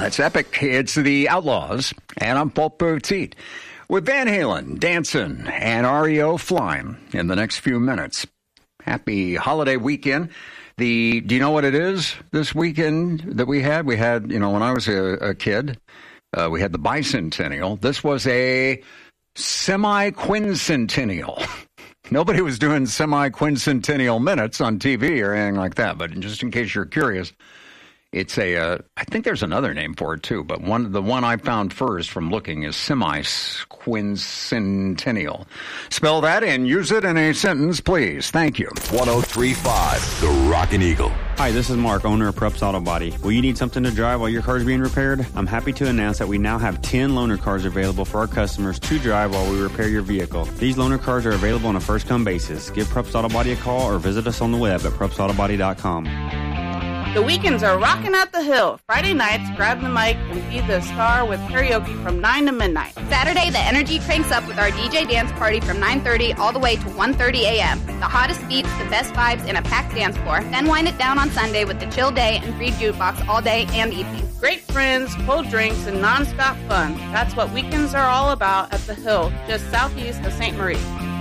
That's epic. It's the Outlaws, and I'm Paul Poteet with Van Halen, Dancing, and REO Flying in the next few minutes. Happy holiday weekend. Do you know what it is this weekend that we had? We had, when I was a kid, we had the bicentennial. This was a semi-quincentennial. Nobody was doing semi-quincentennial minutes on TV or anything like that, but just in case you're curious, it's I think there's another name for it too, but the one I found first from looking is semi-quincentennial. Spell that and use it in a sentence, please. Thank you. 103.5, The Rockin' Eagle. Hi, this is Mark, owner of Prupp's Auto Body. Will you need something to drive while your car is being repaired? I'm happy to announce that we now have 10 loaner cars available for our customers to drive while we repair your vehicle. These loaner cars are available on a first-come basis. Give Prupp's Auto Body a call or visit us on the web at pruppsautobody.com. The weekends are rocking at the Hill. Friday nights, grab the mic and be the star with karaoke from 9 to midnight. Saturday, the energy cranks up with our DJ dance party from 9:30 all the way to 1:30 a.m. The hottest beats, the best vibes, and a packed dance floor. Then wind it down on Sunday with the chill day and free jukebox all day and evening. Great friends, cold drinks, and non-stop fun. That's what weekends are all about at the Hill, just southeast of St. Marie.